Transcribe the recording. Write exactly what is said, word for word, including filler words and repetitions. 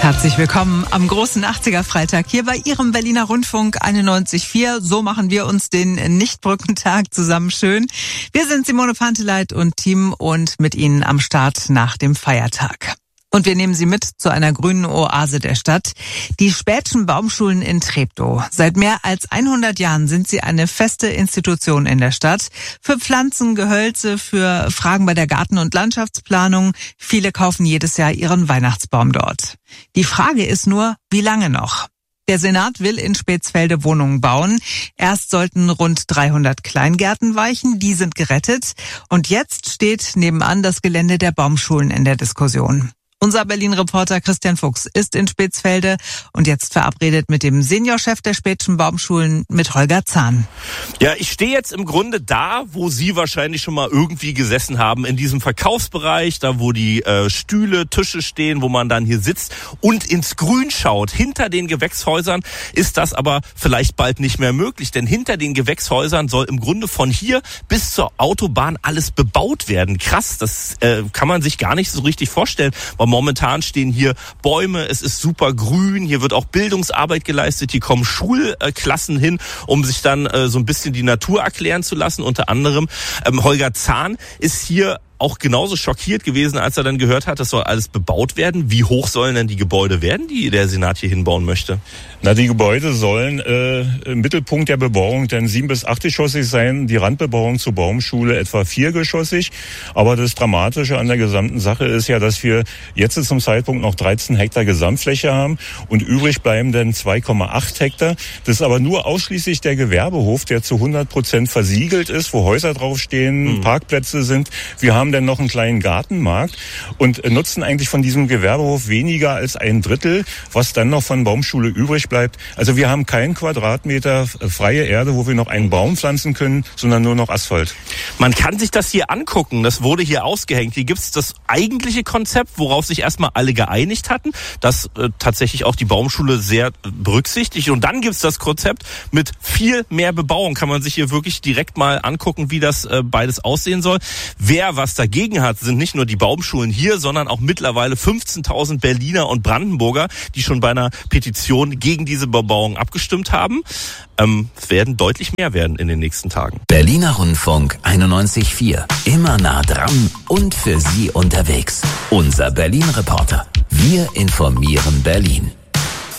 Herzlich willkommen am großen achtziger-Freitag hier bei Ihrem Berliner Rundfunk einundneunzig Komma vier. So machen wir uns den Nichtbrückentag zusammen schön. Wir sind Simone Panteleit und Team und mit Ihnen am Start nach dem Feiertag. Und wir nehmen Sie mit zu einer grünen Oase der Stadt, die Späthschen Baumschulen in Treptow. Seit mehr als hundert Jahren sind sie eine feste Institution in der Stadt. Für Pflanzen, Gehölze, für Fragen bei der Garten- und Landschaftsplanung. Viele kaufen jedes Jahr ihren Weihnachtsbaum dort. Die Frage ist nur, wie lange noch? Der Senat will in Spätsfelde Wohnungen bauen. Erst sollten rund dreihundert Kleingärten weichen, die sind gerettet. Und jetzt steht nebenan das Gelände der Baumschulen in der Diskussion. Unser Berlin-Reporter Christian Fuchs ist in Spätsfelde und jetzt verabredet mit dem Seniorchef der Späthschen Baumschulen, mit Holger Zahn. Ja, ich stehe jetzt im Grunde da, wo Sie wahrscheinlich schon mal irgendwie gesessen haben, in diesem Verkaufsbereich, da wo die äh, Stühle, Tische stehen, wo man dann hier sitzt und ins Grün schaut. Hinter den Gewächshäusern ist das aber vielleicht bald nicht mehr möglich, denn hinter den Gewächshäusern soll im Grunde von hier bis zur Autobahn alles bebaut werden. Krass, das äh, kann man sich gar nicht so richtig vorstellen, weil momentan stehen hier Bäume, es ist super grün, hier wird auch Bildungsarbeit geleistet, hier kommen Schulklassen hin, um sich dann äh, so ein bisschen die Natur erklären zu lassen. Unter anderem ähm, Holger Zahn ist hier auch genauso schockiert gewesen, als er dann gehört hat, das soll alles bebaut werden. Wie hoch sollen denn die Gebäude werden, die der Senat hier hinbauen möchte? Na, die Gebäude sollen äh, im Mittelpunkt der Bebauung dann sieben- bis achtgeschossig sein, die Randbebauung zur Baumschule etwa viergeschossig. Aber das Dramatische an der gesamten Sache ist ja, dass wir jetzt zum Zeitpunkt noch dreizehn Hektar Gesamtfläche haben und übrig bleiben dann zwei Komma acht Hektar. Das ist aber nur ausschließlich der Gewerbehof, der zu hundert Prozent versiegelt ist, wo Häuser draufstehen, hm. Parkplätze sind. Wir haben dann noch einen kleinen Gartenmarkt und nutzen eigentlich von diesem Gewerbehof weniger als ein Drittel, was dann noch von Baumschule übrig bleibt. Also wir haben keinen Quadratmeter freie Erde, wo wir noch einen Baum pflanzen können, sondern nur noch Asphalt. Man kann sich das hier angucken, das wurde hier ausgehängt. Hier gibt es das eigentliche Konzept, worauf sich erstmal alle geeinigt hatten, das äh, tatsächlich auch die Baumschule sehr berücksichtigt. Und dann gibt es das Konzept mit viel mehr Bebauung. Kann man sich hier wirklich direkt mal angucken, wie das äh, beides aussehen soll. Wer was dagegen hat, sind nicht nur die Baumschulen hier, sondern auch mittlerweile fünfzehntausend Berliner und Brandenburger, die schon bei einer Petition gegen diese Bebauung abgestimmt haben. Ähm, werden deutlich mehr werden in den nächsten Tagen. Berliner Rundfunk einundneunzig Komma vier. Immer nah dran und für Sie unterwegs. Unser Berlin-Reporter. Wir informieren Berlin.